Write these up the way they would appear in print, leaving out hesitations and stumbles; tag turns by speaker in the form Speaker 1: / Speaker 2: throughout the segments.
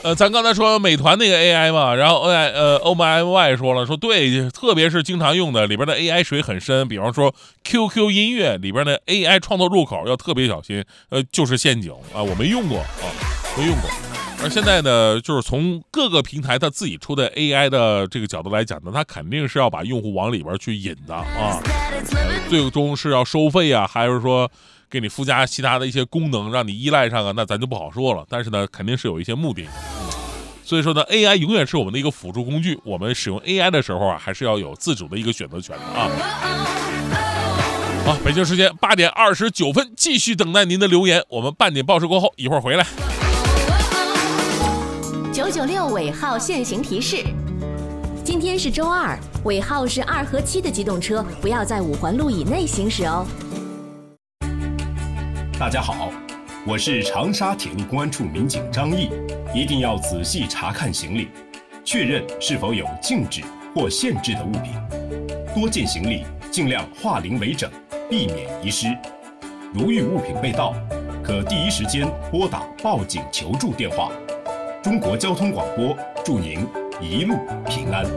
Speaker 1: 咱刚才说美团那个 AI 嘛，然后OpenAI 说了，说对，特别是经常用的里边的 AI 水很深，比方说 QQ 音乐里边的 AI 创作入口要特别小心，就是陷阱啊，我没用过啊，没用过。而现在呢，就是从各个平台它自己出的 AI 的这个角度来讲呢，它肯定是要把用户往里边去引的啊，最终是要收费啊，还是说给你附加其他的一些功能让你依赖上啊，那咱就不好说了。但是呢，肯定是有一些目的。所以说呢 ，AI 永远是我们的一个辅助工具，我们使用 AI 的时候啊，还是要有自主的一个选择权的啊。好，北京时间8点29分，继续等待您的留言。我们半点报时过后，一会儿回来。
Speaker 2: 996尾号限行提示：今天是周二，尾号是2和7的机动车不要在5环路以内行驶哦。
Speaker 3: 大家好，我是长沙铁路公安处民警张毅，一定要仔细查看行李，确认是否有禁止或限制的物品。多件行李尽量化零为整，避免遗失。如遇物品被盗，可第一时间拨打报警求助电话。中国交通广播祝您一路平安。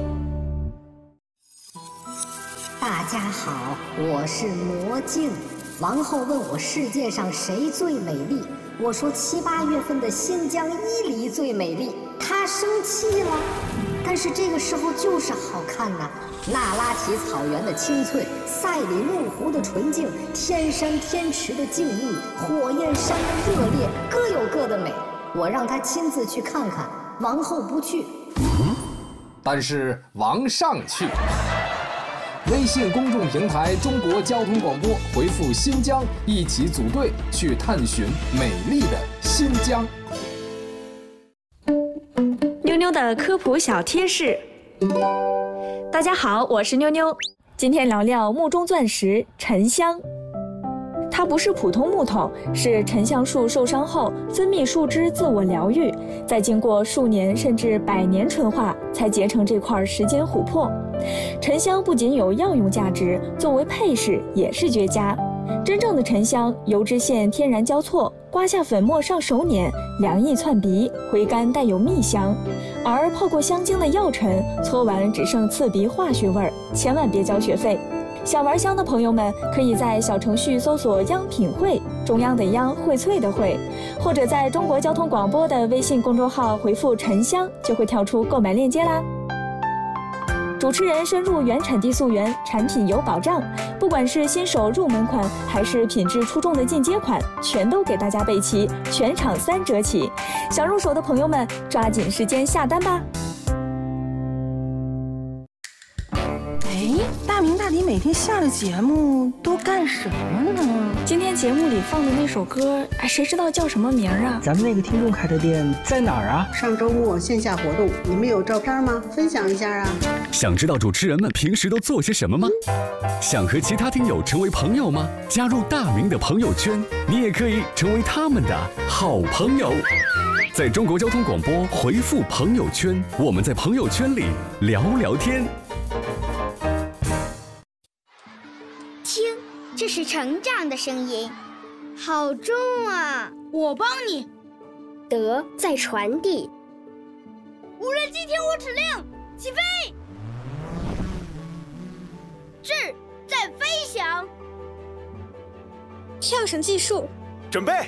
Speaker 4: 大家好，我是魔镜。王后问我世界上谁最美丽，我说7、8月份的新疆伊犁最美丽。她生气了，但是这个时候就是好看呐。那拉提草原的青翠，赛里木湖的纯净，天山天池的静谧，火焰山的热烈，各有各的美。我让他亲自去看看，王后不去。
Speaker 5: 但是王上去。微信公众平台中国交通广播回复新疆，一起组队去探寻美丽的新疆。
Speaker 6: 妞妞的科普小贴士。大家好，我是妞妞，今天聊聊木中钻石沉香。它不是普通木头，是沉香树受伤后分泌树脂自我疗愈，再经过数年甚至100年纯化，才结成这块时间琥珀。沉香不仅有药用价值，作为配饰也是绝佳。真正的沉香油脂线天然交错，刮下粉末上手捻，凉意窜鼻，回甘带有蜜香。而泡过香精的药尘，搓完只剩刺鼻化学味儿，千万别交学费。想玩香的朋友们，可以在小程序搜索央品汇，中央的央，荟萃的荟，或者在中国交通广播的微信公众号回复沉香，就会跳出购买链接啦。主持人深入原产地溯源，产品有保障，不管是新手入门款，还是品质出众的进阶款，全都给大家备齐，全场3折起。想入手的朋友们，抓紧时间下单吧。
Speaker 7: 大明大迪每天下了节目都干什么呢？
Speaker 6: 今天节目里放的那首歌，谁知道叫什么名啊？
Speaker 7: 咱们那个听众开的店在哪儿啊？
Speaker 8: 上周末线下活动，你们有照片吗？分享一下啊！
Speaker 9: 想知道主持人们平时都做些什么吗？想和其他听友成为朋友吗？加入大明的朋友圈，你也可以成为他们的好朋友。在中国交通广播回复朋友圈，我们在朋友圈里聊聊天。
Speaker 10: 听，这是成长的声音，好重啊！
Speaker 11: 我帮你。
Speaker 10: 德在传递。
Speaker 11: 无人机听我指令，起飞！智在飞翔。
Speaker 10: 跳绳技术，
Speaker 12: 准备。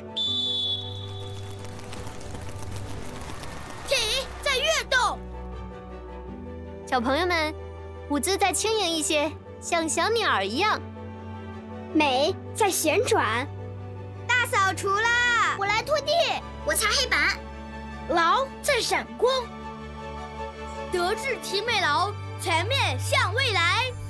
Speaker 11: 体在跃动。
Speaker 13: 小朋友们，舞姿再轻盈一些，像小鸟一样。
Speaker 10: 美在旋转。
Speaker 11: 大扫除啦！
Speaker 10: 我来拖地，
Speaker 11: 我擦黑板。劳在闪光。德智体美劳，全面向未来。